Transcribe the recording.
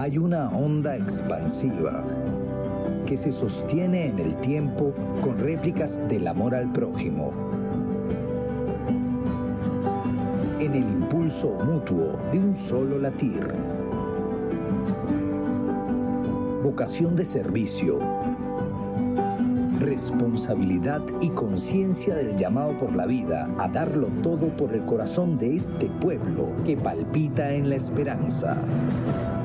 Hay una onda expansiva que se sostiene en el tiempo con réplicas del amor al prójimo, en el impulso mutuo de un solo latir. Vocación de servicio, responsabilidad y conciencia del llamado por la vida a darlo todo por el corazón de este pueblo que palpita en la esperanza.